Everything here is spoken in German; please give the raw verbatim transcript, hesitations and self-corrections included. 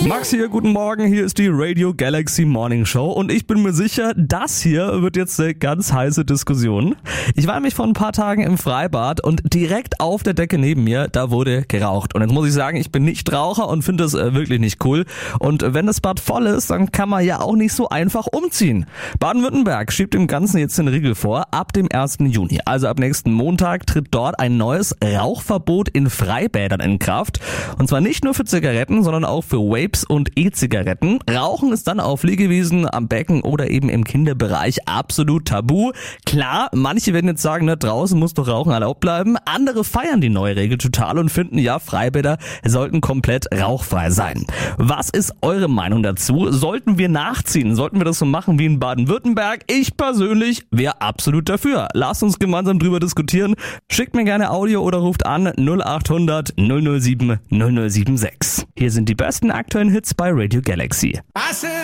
Max hier, guten Morgen, hier ist die Radio Galaxy Morning Show und ich bin mir sicher, das hier wird jetzt eine ganz heiße Diskussion. Ich war nämlich vor ein paar Tagen im Freibad und direkt auf der Decke neben mir, da wurde geraucht. Und jetzt muss ich sagen, ich bin nicht Raucher und finde das äh, wirklich nicht cool. Und wenn das Bad voll ist, dann kann man ja auch nicht so einfach umziehen. Baden-Württemberg schiebt dem Ganzen jetzt den Riegel vor. Ab dem ersten Juni, also ab nächsten Montag, tritt dort ein neues Rauchverbot in Freibädern in Kraft. Und zwar nicht nur für Zigaretten, sondern auch für Vapes und E-Zigaretten. Rauchen ist dann auf Liegewiesen, am Becken oder eben im Kinderbereich absolut tabu. Klar, manche werden jetzt sagen, ne, draußen muss doch Rauchen erlaubt bleiben. Andere feiern die neue Regel total und finden, ja, Freibäder sollten komplett rauchfrei sein. Was ist eure Meinung dazu? Sollten wir nachziehen? Sollten wir das so machen wie in Baden-Württemberg? Ich persönlich wäre absolut dafür. Lasst uns gemeinsam drüber diskutieren. Schickt mir gerne Audio oder ruft an null acht hundert null null sieben null null sieben sechs. Hier sind die besten aktuellen Hits bei Radio Galaxy.